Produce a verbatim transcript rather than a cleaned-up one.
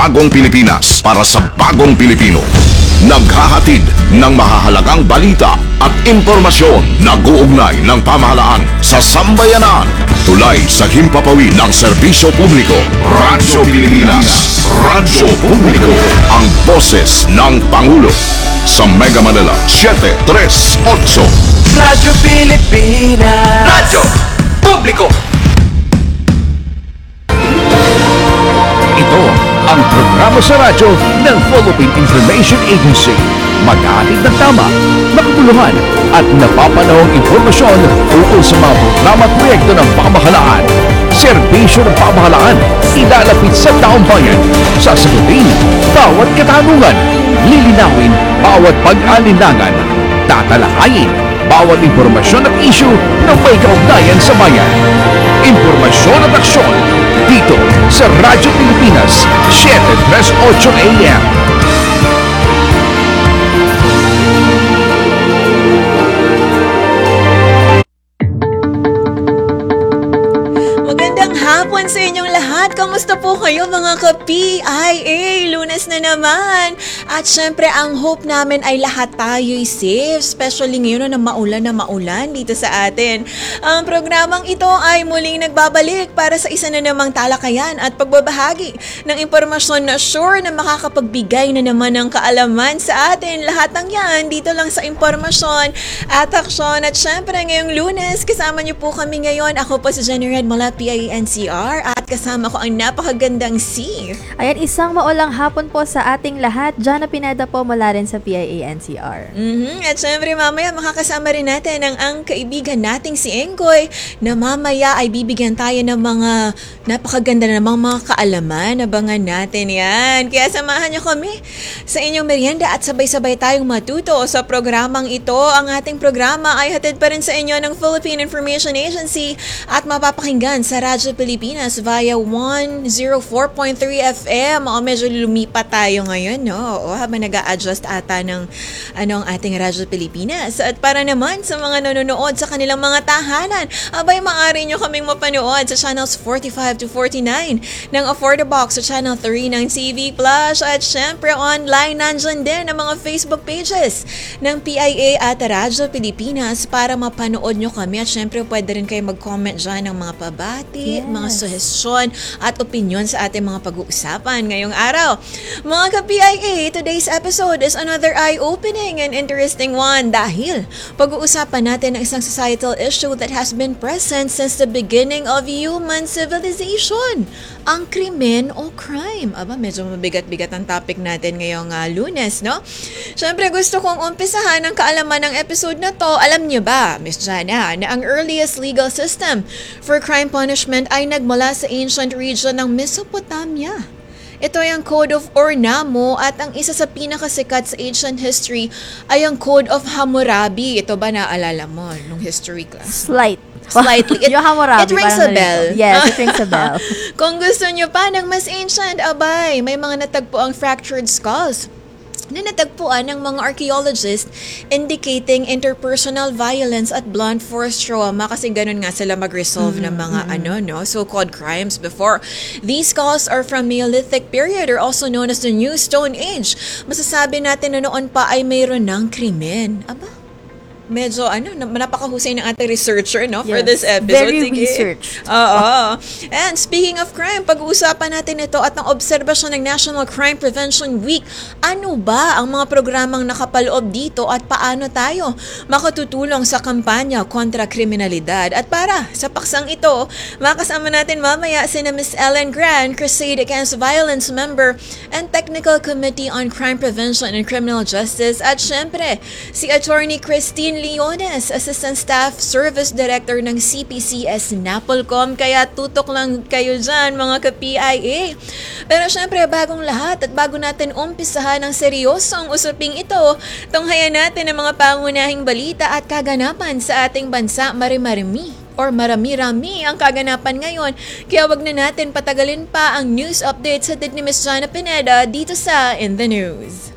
bagong Pilipinas para sa bagong Pilipino. Naghahatid ng mahahalagang balita at impormasyon na guugnay ng pamahalaan sa sambayanan. Tulay sa himpapawid ng serbisyo publiko. Radyo Pilipinas. Radyo Publiko. Ang boses ng Pangulo. Sa Mega Manila, seven three eight. Radyo Pilipinas. Radyo Publiko. Ito ang programa sa radyo ng Philippine Information Agency. Maghahatid ng tama, makabuluhan at napapanahong impormasyon ukol sa mga programa at proyekto ng pamahalaan. Serbisyo ng pamahalaan, ilalapit sa taong bayan. Sasagutin bawat katanungan, lilinawin bawat pag-alinlangan, tatalakayin bawat impormasyon at issue na may kaugnayan sa bayan. Impormasyon at aksyon dito sa Radyo Pilipinas, seven three eight A M. Magandang hapon sa inyong lahat. Kamusta po kayo mga ka-P I A? Lunes na naman. At syempre, ang hope namin ay lahat tayo'y safe. Especially ngayon na maulan na maulan dito sa atin. Ang programang ito ay muling nagbabalik para sa isa na namang talakayan at pagbabahagi ng impormasyon na sure na makakapagbigay na naman ng kaalaman sa atin. Lahat ng yan dito lang sa impormasyon at aksyon. At syempre, ngayong Lunes, kasama niyo po kami ngayon. Ako po si Jenny Red mula P I A N C R at kasama ko ang napakagandang si... Ayan, isang maulang hapon po sa ating lahat. Jana Pineda po mula rin sa P I A N C R. Mm-hmm. At syempre mamaya makakasama rin natin ang, ang kaibigan nating si Engkoy na mamaya ay bibigyan tayo ng mga napakaganda na mga, mga kaalaman. Abangan natin yan. Kaya samahan niyo kami sa inyong merienda at sabay-sabay tayong matuto sa programang ito. Ang ating programa ay hatid pa rin sa inyo ng Philippine Information Agency at mapapakinggan sa Radyo Pilipinas via one oh four point three F M. O, medyo lumipat tayo ngayon, no? O, habang nag-a-adjust ata ng ano, ang ating Radyo Pilipinas. At para naman sa mga nanonood sa kanilang mga tahanan, abay maaari nyo kaming mapanood sa channels forty-five to forty-nine ng Affordabox sa channel three ng T V Plus. At syempre online, nandyan din ang mga Facebook pages ng P I A at Radyo Pilipinas para mapanood nyo kami. At syempre pwede rin kayo mag-comment dyan ng mga pabati, Yes. mga suhestyon at opinion sa ating mga pag-uusapan ngayong araw. Mga ka-P I A, today's episode is another eye-opening and interesting one dahil pag-uusapan natin ang isang societal issue that has been present since the beginning of human civilization. Ang krimen o crime. Aba, medyo mabigat-bigat ang topic natin ngayong uh, Lunes, no? Siyempre, gusto kong umpisahan ang kaalaman ng episode na to. Alam niyo ba, Miss Jana, na ang earliest legal system for crime punishment ay nagmula sa ancient region ng Mesopotamia. Ito ay ang Code of Ornamo at ang isa sa pinakasikat sa ancient history ay ang Code of Hammurabi. Ito ba naalala mo nung history class? Slight. Slightly. It, Yung Hammurabi, it rings a parang bell. nalito. Yes, it rings a bell. Kung gusto nyo pa ng mas ancient, abay, may mga natagpo ang fractured skulls na natagpuan ng mga archaeologists indicating interpersonal violence at blunt force trauma kasi ganun nga sila mag-resolve mm-hmm. ng mga ano, no, so-called crimes before. These skulls are from Neolithic period or also known as the New Stone Age. Masasabi natin na noon pa ay mayroon ng krimen. Aba, medyo ano, napakahusay ng ating researcher, no, for Yes, this episode. very Sige. researched. Oo. And speaking of crime, pag-uusapan natin ito at ang obserbasyon ng National Crime Prevention Week. Ano ba ang mga programang nakapaloob dito at paano tayo makatutulong sa kampanya kontra kriminalidad? At para sa paksang ito, makasama natin mamaya si na Miss Ellen Gran, Crusade Against Violence member and Technical Committee on Crime Prevention and Criminal Justice. At syempre, si Attorney Christine Leones, Assistant Staff Service Director ng C P C S Napolcom. Kaya tutok lang kayo dyan mga ka-P I A. Pero syempre, bagong lahat at bago natin umpisahan ng seryosong usaping ito, tunghayan natin ang mga pangunahing balita at kaganapan sa ating bansa. Marimarimi or marami-rami ang kaganapan ngayon. Kaya wag na natin patagalin pa ang news updates sa ni Miss Jana Pineda dito sa In The News.